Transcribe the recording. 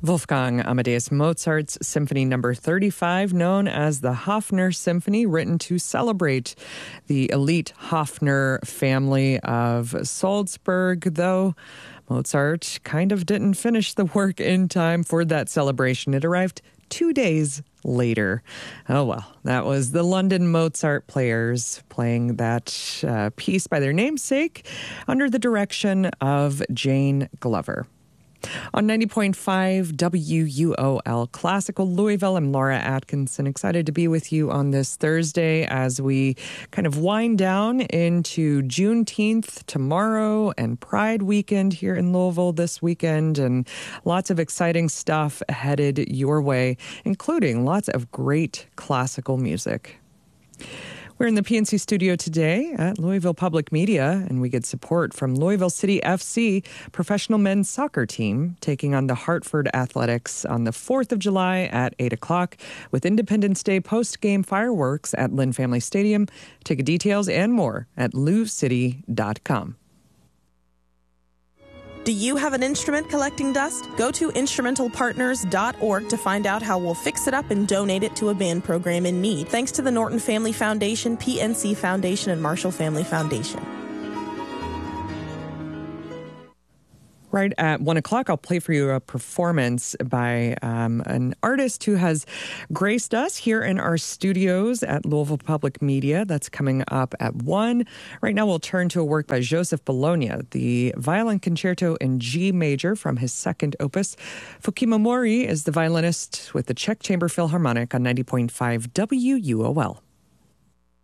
Wolfgang Amadeus Mozart's Symphony No. 35, known as the Hofner Symphony, written to celebrate the elite Hofner family of Salzburg, though Mozart kind of didn't finish the work in time for that celebration. It arrived 2 days later. Oh, well, that was the London Mozart Players playing that piece by their namesake under the direction of Jane Glover. On 90.5 WUOL Classical Louisville, I'm Laura Atkinson. Excited to be with you on this Thursday as we kind of wind down into Juneteenth tomorrow and Pride weekend here in Louisville this weekend, and lots of exciting stuff headed your way, including lots of great classical music. We're in the PNC studio today at Louisville Public Media, and we get support from Louisville City FC, professional men's soccer team, taking on the Hartford Athletics on the 4th of July at 8 o'clock with Independence Day post-game fireworks at Lynn Family Stadium. Ticket details and more at loucity.com. Do you have an instrument collecting dust? Go to instrumentalpartners.org to find out how we'll fix it up and donate it to a band program in need. Thanks to the Norton Family Foundation, PNC Foundation, and Marshall Family Foundation. Right at 1 o'clock, I'll play for you a performance by an artist who has graced us here in our studios at Louisville Public Media. That's coming up at 1. Right now, we'll turn to a work by Joseph Bologna, the Violin Concerto in G major from his second opus. Fukimomori is the violinist with the Czech Chamber Philharmonic on 90.5 WUOL.